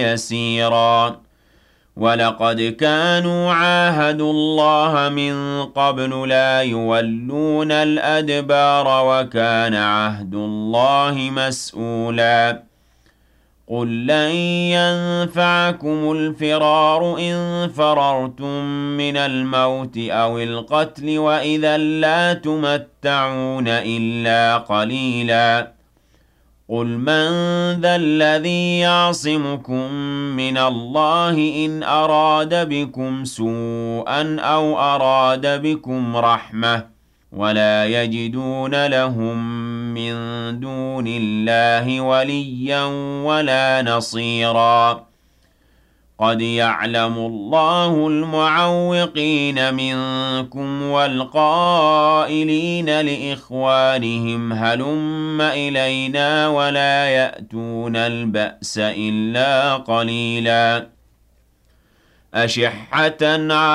يسيرا ولقد كانوا عاهدوا الله من قبل لا يولون الأدبار وكان عهد الله مسؤولا قل لن ينفعكم الفرار إن فررتم من الموت أو القتل وإذا لا تمتعون إلا قليلا قل من ذا الذي يعصمكم من الله إن أراد بكم سوءا أو أراد بكم رحمة ولا يجدون لهم من دون الله وليا ولا نصيرا قد يعلم الله المعوقين منكم والقائلين لإخوانهم هلم إلينا ولا يأتون البأس إلا قليلا أشحة